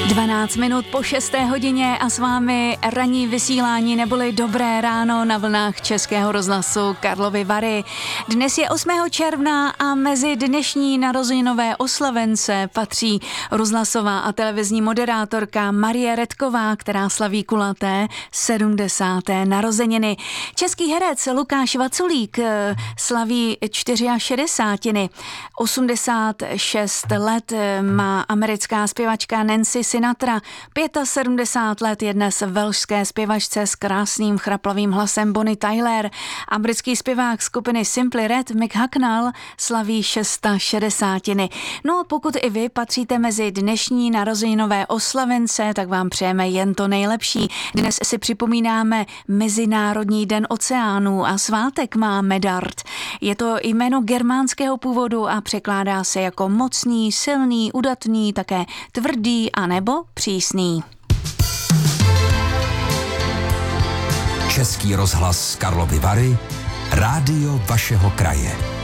12 minut po 6. hodině a s vámi ranní vysílání neboli dobré ráno na vlnách Českého rozhlasu Karlovy Vary. Dnes je 8. června a mezi dnešní narozeninové oslavence patří rozhlasová a televizní moderátorka Marie Redková, která slaví kulaté 70. narozeniny. Český herec Lukáš Vaculík slaví 64. 86 let má americká zpěvačka Nancy Sinatra, 75 let je dnes velšské zpěvačce s krásným chraplavým hlasem Bonnie Tyler a britský zpěvák skupiny Simply Red Mick Hucknall slaví 660. No a pokud i vy patříte mezi dnešní narozeninové oslavence, tak vám přejeme jen to nejlepší. Dnes si připomínáme Mezinárodní den oceánů a svátek má Medard. Je to jméno germánského původu a překládá se jako mocný, silný, udatný, také tvrdý a nebo přísný. Český rozhlas Karlovy Vary, rádio vašeho kraje.